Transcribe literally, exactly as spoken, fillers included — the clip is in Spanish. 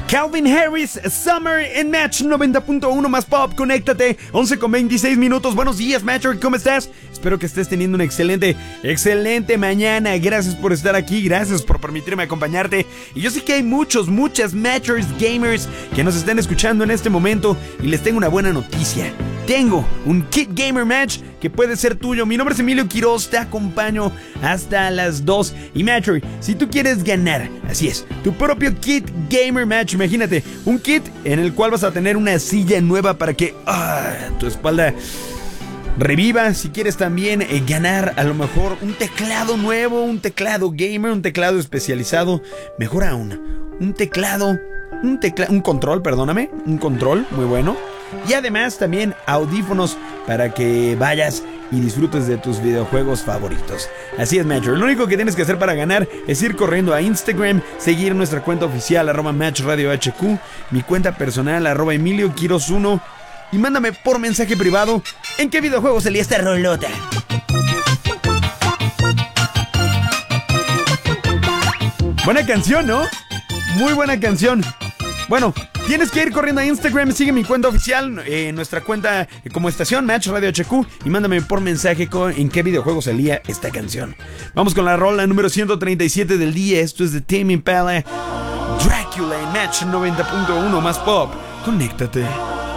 Calvin Harris, Summer en Match noventa punto uno más Pop. Conéctate, once con veintiséis minutos. Buenos días, Matcher, ¿cómo estás? Espero que estés teniendo una excelente, excelente mañana. Gracias por estar aquí, gracias por permitirme acompañarte. Y yo sé que hay muchos, muchas Matchers gamers que nos están escuchando en este momento. Y les tengo una buena noticia. Tengo un Kit Gamer Match que puede ser tuyo. Mi nombre es Emilio Quiroz, te acompaño hasta las dos. Y Matcher, si tú quieres ganar, así es, tu propio Kit Gamer Match, imagínate, un kit en el cual vas a tener una silla nueva para que ah, tu espalda reviva. Si quieres también eh, ganar a lo mejor un teclado nuevo, un teclado gamer, un teclado especializado, mejor aún, un teclado, un teclado, un control, perdóname, un control muy bueno. Y además también audífonos para que vayas y disfrutes de tus videojuegos favoritos. Así es, Matcher. Lo único que tienes que hacer para ganar es ir corriendo a Instagram, seguir nuestra cuenta oficial, arroba Match Radio H Q, mi cuenta personal, arroba Emilio Quiroz uno, y mándame por mensaje privado en qué videojuego salía esta rolota. Buena canción, ¿no? Muy buena canción. Bueno, tienes que ir corriendo a Instagram, sigue mi cuenta oficial, eh, nuestra cuenta eh, como estación, Match Radio H Q, y mándame por mensaje con, en qué videojuego salía esta canción. Vamos con la rola número ciento treinta y siete del día. Esto es de Tame Impala, Dracula en Match noventa punto uno más Pop. Conéctate.